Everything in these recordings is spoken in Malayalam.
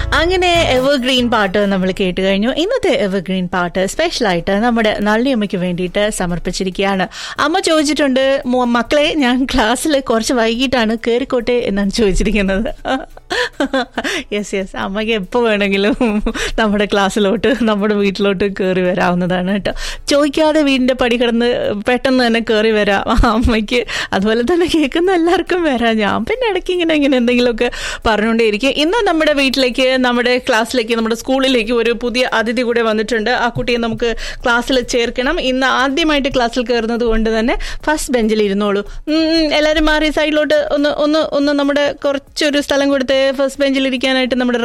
അങ്ങനെ എവർഗ്രീൻ പാട്ട് നമ്മൾ കേട്ട് കഴിഞ്ഞു. ഇന്നത്തെ എവർഗ്രീൻ പാട്ട് സ്പെഷ്യലായിട്ട് നമ്മുടെ നള്ളിയമ്മയ്ക്ക് വേണ്ടിയിട്ട് സമർപ്പിച്ചിരിക്കുകയാണ്. അമ്മ ചോദിച്ചിട്ടുണ്ട്, മക്കളെ ഞാൻ ക്ലാസ്സിൽ കുറച്ച് വൈകിട്ടാണ് കയറിക്കോട്ടെ എന്നാണ് ചോദിച്ചിരിക്കുന്നത്. യെസ്, അമ്മയ്ക്ക് എപ്പോൾ വേണമെങ്കിലും നമ്മുടെ ക്ലാസ്സിലോട്ട് നമ്മുടെ വീട്ടിലോട്ട് കയറി വരാവുന്നതാണ് കേട്ടോ. ചോദിക്കാതെ വീടിൻ്റെ പടി കിടന്ന് പെട്ടെന്ന് തന്നെ കയറി വരാം അമ്മയ്ക്ക്. അതുപോലെ തന്നെ കേൾക്കുന്ന എല്ലാവർക്കും വരാം. ഞാൻ പിന്നെ ഇടയ്ക്ക് ഇങ്ങനെ എന്തെങ്കിലുമൊക്കെ പറഞ്ഞുകൊണ്ടേയിരിക്കും. ഇന്ന് നമ്മുടെ വീട്ടിലേക്ക്, നമ്മുടെ ക്ലാസ്സിലേക്ക്, നമ്മുടെ സ്കൂളിലേക്ക് ഒരു പുതിയ അതിഥി കൂടെ വന്നിട്ടുണ്ട്. ആ കുട്ടിയെ നമുക്ക് ക്ലാസ്സിൽ ചേർക്കണം. ഇന്ന് ആദ്യമായിട്ട് ക്ലാസ്സിൽ കയറുന്നത് കൊണ്ട് തന്നെ ഫസ്റ്റ് ബെഞ്ചിൽ ഇരുന്നോളൂ. എല്ലാവരും മാറി സൈഡിലോട്ട് ഒന്ന് നമ്മുടെ കുറച്ചൊരു സ്ഥലം കൊടുത്ത് ഫസ്റ്റ് ബെഞ്ചിൽ ഇരിക്കാനായിട്ട് നമ്മുടെ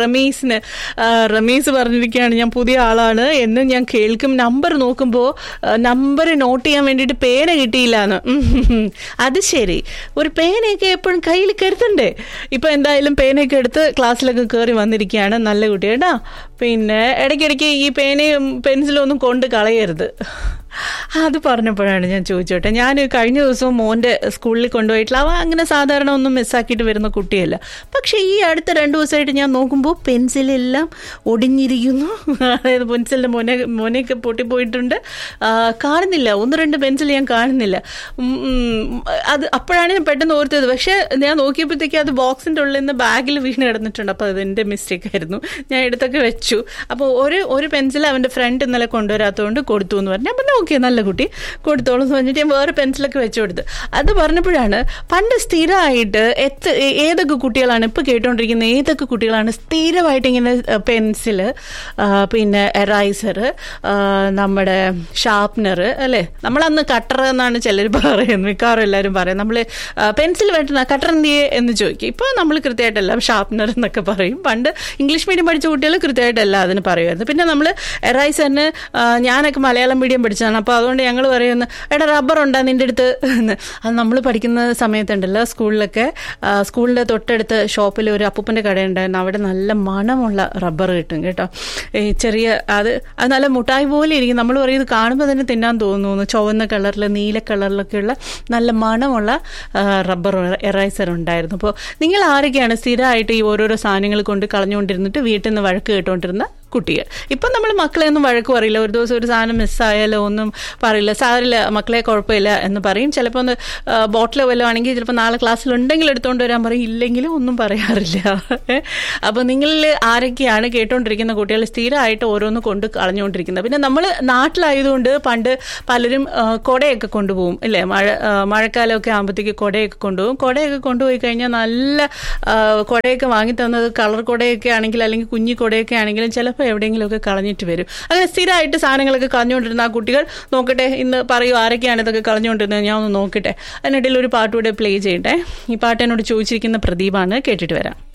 റമീസ് പറഞ്ഞിരിക്കുകയാണ്, ഞാൻ പുതിയ ആളാണ് എന്ന് ഞാൻ കേൾക്കും. നമ്പർ നോക്കുമ്പോൾ നമ്പർ നോട്ട് ചെയ്യാൻ വേണ്ടിയിട്ട് പേന കിട്ടിയില്ലാന്ന്. അത് ശരി, ഒരു പേനയൊക്കെ എപ്പോഴും കയ്യിൽ കരുതണ്ടേ. ഇപ്പൊ എന്തായാലും പേനയൊക്കെ എടുത്ത് ക്ലാസ്സിലൊക്കെ കയറി വന്നിരിക്കുകയാണ്. നല്ല കുട്ടി കേട്ടാ. പിന്നെ ഇടയ്ക്കിടയ്ക്ക് ഈ പേനയും പെൻസിലും ഒന്നും കൊണ്ട് കളയരുത്. അത് പറഞ്ഞപ്പോഴാണ് ഞാൻ ചോദിച്ചോട്ടെ, ഞാൻ കഴിഞ്ഞ ദിവസവും മോൻ്റെ സ്കൂളിൽ കൊണ്ടുപോയിട്ടില്ല. അവ അങ്ങനെ സാധാരണ ഒന്നും മിസ്സാക്കിയിട്ട് വരുന്ന കുട്ടിയല്ല. പക്ഷേ ഈ അടുത്ത 2 ദിവസമായിട്ട് ഞാൻ നോക്കുമ്പോൾ പെൻസിലെല്ലാം ഒടിഞ്ഞിരിക്കുന്നു. അതായത് പെൻസിലിൻ്റെ മോനെയൊക്കെ പൊട്ടിപ്പോയിട്ടുണ്ട്. കാണുന്നില്ല, 1-2 പെൻസിൽ ഞാൻ കാണുന്നില്ല. അത് അപ്പോഴാണ് ഞാൻ പെട്ടെന്ന് ഓർത്തത്. പക്ഷേ ഞാൻ നോക്കിയപ്പോഴത്തേക്ക് അത് ബോക്സിൻ്റെ ഉള്ളിൽ നിന്ന് ബാഗിൽ വീണ് കിടന്നിട്ടുണ്ട്. അപ്പോൾ അതെൻ്റെ മിസ്റ്റേക്ക് ആയിരുന്നു. ഞാൻ എടുത്തൊക്കെ വെച്ചു. അപ്പോൾ ഒരു പെൻസിൽ അവൻ്റെ ഫ്രണ്ട് ഇന്നലെ കൊണ്ടുവരാത്തതുകൊണ്ട് കൊടുത്തു എന്ന് പറഞ്ഞു. അപ്പം ഓക്കെ, നല്ല കുട്ടി, കൊടുത്തോളും എന്ന് പറഞ്ഞിട്ട് ഞാൻ വേറെ പെൻസിലൊക്കെ വെച്ചു കൊടുത്ത്. അത് പറഞ്ഞപ്പോഴാണ്, പണ്ട് സ്ഥിരമായിട്ട് ഏതൊക്കെ കുട്ടികളാണ് ഇപ്പോൾ കേട്ടുകൊണ്ടിരിക്കുന്നത്, ഏതൊക്കെ കുട്ടികളാണ് സ്ഥിരമായിട്ട് ഇങ്ങനെ പെൻസില്, പിന്നെ എറൈസർ, നമ്മുടെ ഷാർപ്നർ, അല്ലേ, നമ്മളന്ന് കട്ടർ എന്നാണ് ചിലർ പറയുന്നത്, മിക്കവാറും എല്ലാവരും പറയും. നമ്മൾ പെൻസിൽ വെട്ടുന്ന കട്ടർ എന്തിയെ എന്ന് ചോദിക്കും. ഇപ്പോൾ നമ്മൾ കൃത്യമായിട്ടല്ല ഷാർപ്നർ എന്നൊക്കെ പറയും. പണ്ട് ഇംഗ്ലീഷ് മീഡിയം പഠിച്ച കുട്ടികൾ കൃത്യമായിട്ടല്ല അതിന് പറയുമായിരുന്നു. പിന്നെ നമ്മൾ എറൈസറിന്, ഞാനൊക്കെ മലയാളം മീഡിയം പഠിച്ചതാണ്, അപ്പോൾ അതുകൊണ്ട് ഞങ്ങൾ പറയുന്നു, എടാ റബ്ബർ ഉണ്ടാ നിൻ്റെ അടുത്ത് എന്ന്. അത് നമ്മൾ പഠിക്കുന്ന സമയത്തുണ്ടല്ലോ, സ്കൂളിൻ്റെ തൊട്ടടുത്ത് ഷോപ്പിൽ ഒരു അപ്പൂപ്പൻ്റെ കടയുണ്ടായിരുന്നു. അവിടെ നല്ല മണമുള്ള റബ്ബർ കിട്ടും കേട്ടോ. ഈ ചെറിയ അത് നല്ല മുട്ടായി പോലെ ഇരിക്കും. നമ്മൾ പറയുന്നത് കാണുമ്പോൾ തന്നെ തിന്നാൻ തോന്നുന്നു. ചുവന്ന കളറിൽ, നീല കളറിലൊക്കെയുള്ള നല്ല മണമുള്ള റബ്ബർ എറൈസർ ഉണ്ടായിരുന്നു. അപ്പോൾ നിങ്ങൾ ആരൊക്കെയാണ് സ്ഥിരമായിട്ട് ഈ ഓരോരോ സാധനങ്ങൾ കൊണ്ട് കളഞ്ഞുകൊണ്ടിരുന്നിട്ട് വീട്ടിൽ നിന്ന് വഴക്ക് കേട്ടുകൊണ്ടിരുന്ന കുട്ടികൾ? ഇപ്പം നമ്മൾ മക്കളെ ഒന്നും വഴക്ക് പറയില്ല. ഒരു ദിവസം ഒരു സാധനം മിസ്സായാലോ ഒന്നും പറയില്ല. സാറില്ല, മക്കളെ കുഴപ്പമില്ല എന്ന് പറയും. ചിലപ്പോൾ ഒന്ന് ബോട്ടിൽ വല്ലതും ആണെങ്കിൽ ചിലപ്പോൾ നാളെ ക്ലാസ്സിലുണ്ടെങ്കിൽ എടുത്തുകൊണ്ട് വരാൻ പറയും, ഇല്ലെങ്കിലും ഒന്നും പറയാറില്ല. അപ്പോൾ നിങ്ങളിൽ ആരൊക്കെയാണ് കേട്ടുകൊണ്ടിരിക്കുന്ന കുട്ടികൾ സ്ഥിരമായിട്ട് ഓരോന്ന് കൊണ്ട് കളഞ്ഞുകൊണ്ടിരിക്കുന്നത്? പിന്നെ നമ്മൾ നാട്ടിലായതുകൊണ്ട് പണ്ട് പലരും കുടയൊക്കെ കൊണ്ടുപോകും, ഇല്ലേ? മഴക്കാലമൊക്കെ ആകുമ്പോഴത്തേക്ക് കുടയൊക്കെ കൊണ്ടുപോകും. കുടയൊക്കെ കൊണ്ടുപോയി കഴിഞ്ഞാൽ നല്ല കുടയൊക്കെ വാങ്ങി തന്നത് കളർ കുടയൊക്കെ ആണെങ്കിൽ, അല്ലെങ്കിൽ കുഞ്ഞി കുടയൊക്കെ ആണെങ്കിലും ചിലപ്പോൾ എവിടെയെങ്കിലുമൊക്കെ കളഞ്ഞിട്ട് വരും. അങ്ങനെ സ്ഥിരമായിട്ട് സാധനങ്ങളൊക്കെ കളഞ്ഞുകൊണ്ടിരുന്ന ആ കുട്ടികൾ നോക്കട്ടെ, ഇന്ന് പറയൂ ആരൊക്കെയാണ് ഇതൊക്കെ കളഞ്ഞുകൊണ്ടിരുന്നത്, ഞാൻ ഒന്ന് നോക്കട്ടെ. അതിനിടയിൽ ഒരു പാട്ടുകൂടെ പ്ലേ ചെയ്യട്ടെ. ഈ പാട്ട് എന്നോട് ചോദിച്ചിരിക്കുന്ന പ്രദീപാണ്, കേട്ടിട്ട് വരാം.